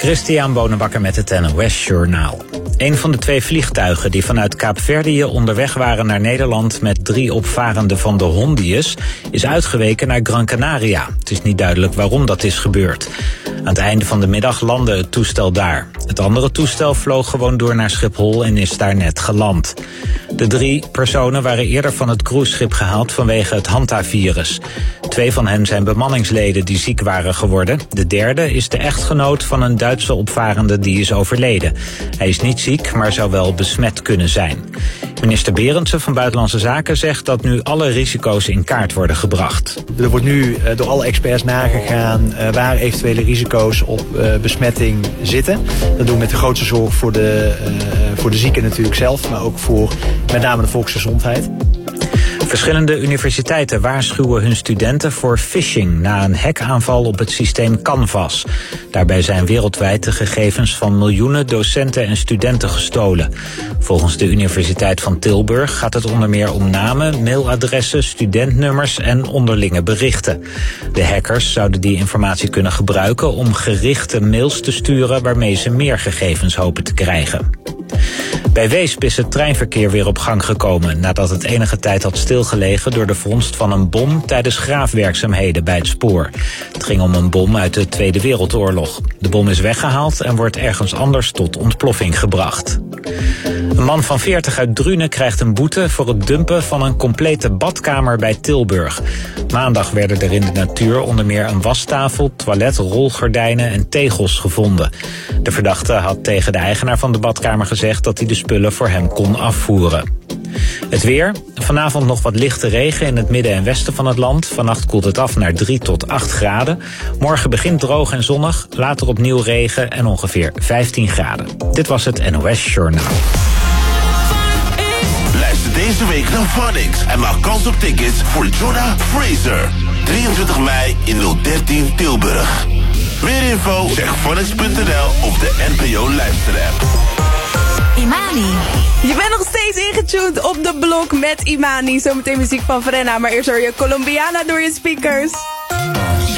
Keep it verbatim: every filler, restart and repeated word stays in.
Christian Bonenbakker met het N O S Journaal. Een van de twee vliegtuigen die vanuit Kaapverdië onderweg waren naar Nederland met drie opvarenden van de Hondius is uitgeweken naar Gran Canaria. Het is niet duidelijk waarom dat is gebeurd. Aan het einde van de middag landde het toestel daar. Het andere toestel vloog gewoon door naar Schiphol en is daar net geland. De drie personen waren eerder van het cruiseschip gehaald vanwege het hantavirus. Twee van hen zijn bemanningsleden die ziek waren geworden. De derde is de echtgenoot van een Duitse opvarende die is overleden. Hij is niet ziek, maar zou wel besmet kunnen zijn. Minister Berendsen van Buitenlandse Zaken zegt dat nu alle risico's in kaart worden gebracht. Er wordt nu door alle experts nagegaan waar eventuele risico's op besmetting zitten. Dat doen we met de grootste zorg voor de, voor de zieken natuurlijk zelf, maar ook voor met name de volksgezondheid. Verschillende universiteiten waarschuwen hun studenten voor phishing na een hackaanval op het systeem Canvas. Daarbij zijn wereldwijd de gegevens van miljoenen docenten en studenten gestolen. Volgens de Universiteit van Tilburg gaat het onder meer om namen, mailadressen, studentnummers en onderlinge berichten. De hackers zouden die informatie kunnen gebruiken om gerichte mails te sturen waarmee ze meer gegevens hopen te krijgen. Bij Weesp is het treinverkeer weer op gang gekomen nadat het enige tijd had stilgelegen door de vondst van een bom tijdens graafwerkzaamheden bij het spoor. Het ging om een bom uit de Tweede Wereldoorlog. De bom is weggehaald en wordt ergens anders tot ontploffing gebracht. Een man van veertig uit Drunen krijgt een boete voor het dumpen van een complete badkamer bij Tilburg. Maandag werden er in de natuur onder meer een wastafel, toilet, rolgordijnen en tegels gevonden. De verdachte had tegen de eigenaar van de badkamer gezegd dat hij de spullen voor hem kon afvoeren. Het weer. Vanavond nog wat lichte regen in het midden en westen van het land. Vannacht koelt het af naar drie tot acht graden. Morgen begint droog en zonnig, later opnieuw regen en ongeveer vijftien graden. Dit was het N O S Journaal. Luister deze week naar Phonics en maak kans op tickets voor Jonah Fraser. drieëntwintig mei in nul dertien Tilburg. Meer info zeg phonics punt n l of de N P O luisterapp. Imani. Je bent nog steeds ingetuned op de blok met Imani. Zometeen muziek van Frenna, maar eerst hoor je Colombiana door je speakers.